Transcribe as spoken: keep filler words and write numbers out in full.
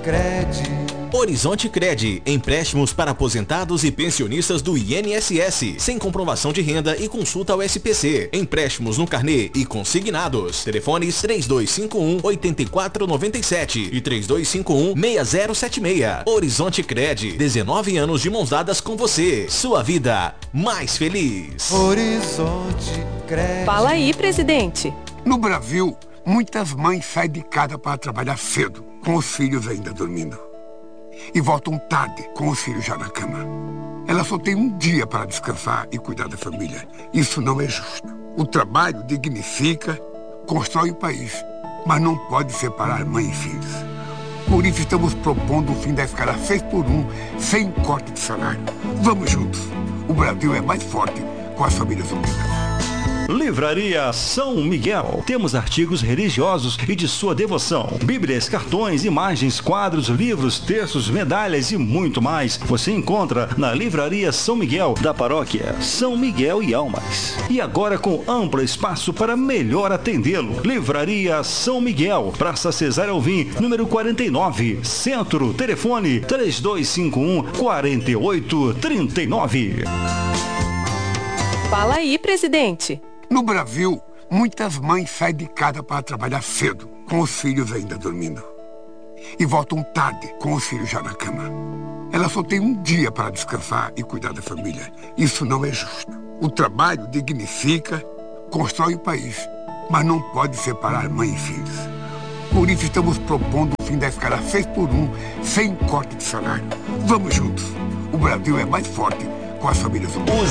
Cred. Horizonte Cred, empréstimos para aposentados e pensionistas do I N S S, sem comprovação de renda e consulta ao S P C. Empréstimos no carnê e consignados. Telefones três dois cinco um, oito quatro nove sete e três dois cinco um, seis zero sete seis. Horizonte Cred, dezenove anos de mãos dadas com você. Sua vida mais feliz. Horizonte Cred. Fala aí, presidente. No Brasil, muitas mães saem de casa para trabalhar cedo, com os filhos ainda dormindo. E voltam tarde, com os filhos já na cama. Ela só tem um dia para descansar e cuidar da família. Isso não é justo. O trabalho dignifica, constrói o país, mas não pode separar mãe e filhos. Por isso estamos propondo o fim da escala seis por um, sem corte de salário. Vamos juntos. O Brasil é mais forte com as famílias unidas. Livraria São Miguel. Temos artigos religiosos e de sua devoção. Bíblias, cartões, imagens, quadros, livros, textos, medalhas e muito mais. Você encontra na Livraria São Miguel, da paróquia São Miguel e Almas. E agora com amplo espaço para melhor atendê-lo. Livraria São Miguel, Praça Cesário Alvim, número quarenta e nove, Centro. Telefone três dois cinco um, quatro oito três nove. Fala aí, presidente. No Brasil, muitas mães saem de casa para trabalhar cedo, com os filhos ainda dormindo. E voltam tarde, com os filhos já na cama. Ela só tem um dia para descansar e cuidar da família. Isso não é justo. O trabalho dignifica, constrói o país, mas não pode separar mãe e filhos. Por isso estamos propondo o fim da escala seis por um, sem corte de salário. Vamos juntos. O Brasil é mais forte com as famílias unidas.